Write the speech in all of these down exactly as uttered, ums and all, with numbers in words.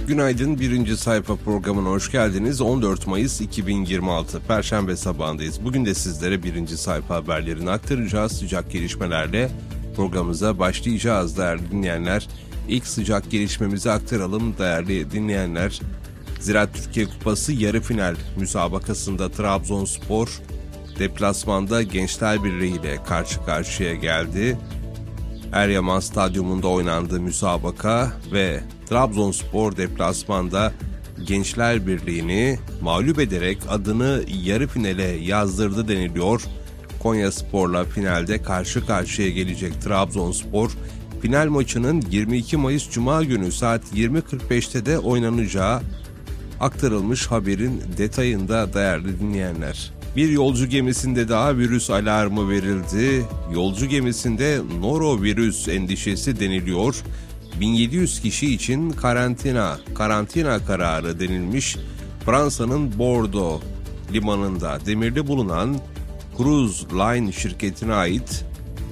Günaydın, birinci sayfa programına hoş geldiniz. on dört Mayıs iki bin yirmi altı Perşembe sabahındayız. Bugün de sizlere birinci sayfa haberlerini aktaracağız. Sıcak gelişmelerle programımıza başlayacağız değerli dinleyenler. İlk sıcak gelişmemizi aktaralım değerli dinleyenler. Ziraat Türkiye Kupası yarı final müsabakasında Trabzonspor deplasmanda Gençler Birliği ile karşı karşıya geldi. Eryaman Stadyumunda oynandı müsabaka ve Trabzonspor deplasmanda Gençler Birliği'ni mağlup ederek adını yarı finale yazdırdı deniliyor. Konyaspor'la finalde karşı karşıya gelecek Trabzonspor, final maçının yirmi iki Mayıs Cuma günü saat yirmi kırk beşte de oynanacağı aktarılmış haberin detayında değerli dinleyenler. Bir yolcu gemisinde daha virüs alarmı verildi. Yolcu gemisinde norovirüs endişesi deniliyor. bin yedi yüz kişi için karantina, karantina kararı denilmiş. Fransa'nın Bordeaux limanında demirde bulunan Cruise Line şirketine ait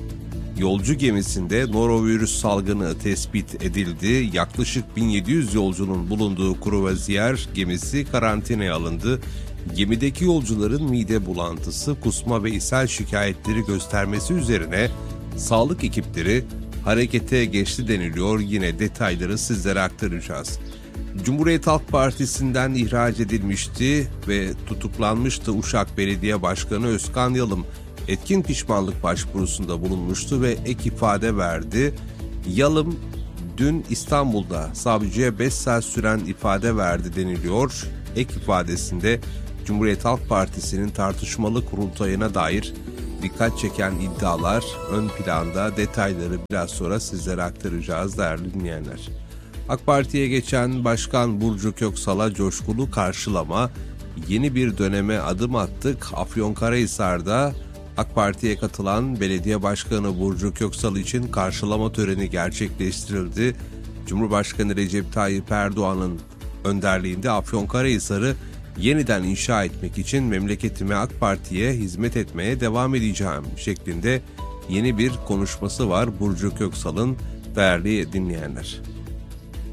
yolcu gemisinde norovirüs salgını tespit edildi. Yaklaşık bin yedi yüz yolcunun bulunduğu kruvaziyer gemisi karantinaya alındı. Gemideki yolcuların mide bulantısı, kusma ve ishal şikayetleri göstermesi üzerine sağlık ekipleri harekete geçti deniliyor. Yine detayları sizlere aktaracağız. Cumhuriyet Halk Partisi'nden ihraç edilmişti ve tutuklanmıştı Uşak Belediye Başkanı Özkan Yalım. Etkin pişmanlık başvurusunda bulunmuştu ve ek ifade verdi. Yalım dün İstanbul'da savcıya beş saat süren ifade verdi deniliyor. Ek ifadesinde Cumhuriyet Halk Partisi'nin tartışmalı kurultayına dair dikkat çeken iddialar ön planda, detayları biraz sonra sizlere aktaracağız değerli dinleyenler. AK Parti'ye geçen Başkan Burcu Köksal'a coşkulu karşılama, yeni bir döneme adım attık. Afyonkarahisar'da AK Parti'ye katılan Belediye Başkanı Burcu Köksal için karşılama töreni gerçekleştirildi. Cumhurbaşkanı Recep Tayyip Erdoğan'ın önderliğinde Afyonkarahisar'ı yeniden inşa etmek için memleketime AK Parti'ye hizmet etmeye devam edeceğim şeklinde yeni bir konuşması var Burcu Köksal'ın değerli dinleyenler.